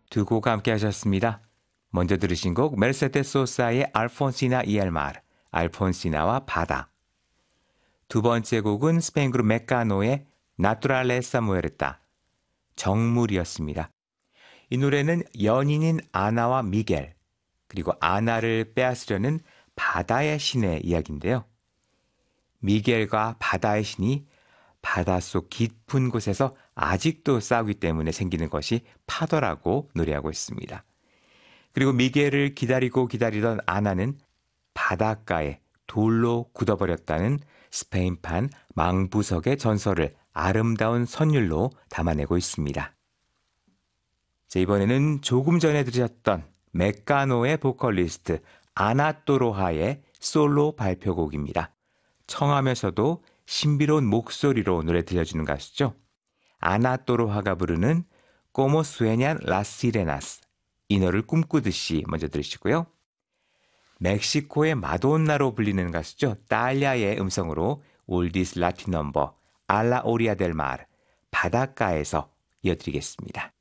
두 곡 함께 하셨습니다. 먼저 들으신 곡 메르세데스 소사의 알폰시나 y el mar, 알폰시나와 바다. 두 번째 곡은 스페인 그룹 메카노의 나투랄레사 무에르타, 정물이었습니다. 이 노래는 연인인 아나와 미겔, 그리고 아나를 빼앗으려는 바다의 신의 이야기인데요. 미겔과 바다의 신이 바닷속 깊은 곳에서 아직도 싸우기 때문에 생기는 것이 파도라고 노래하고 있습니다. 그리고 미겔을 기다리던 아나는 바닷가에 돌로 굳어버렸다는 스페인판 망부석의 전설을 아름다운 선율로 담아내고 있습니다. 자, 이번에는 조금 전에 들으셨던 메카노의 보컬리스트 아나 또로하의 솔로 발표곡입니다. 청하면서도 신비로운 목소리로 노래 들려주는 가수죠. 아나 또로하가 부르는 Como sueñan las sirenas, 이 노래를 꿈꾸듯이 먼저 들으시고요. 멕시코의 마돈나로 불리는 가수죠. 딸리아의 음성으로 올디스 라틴 넘버 알라 오리아 델 마르, 바닷가에서 이어드리겠습니다.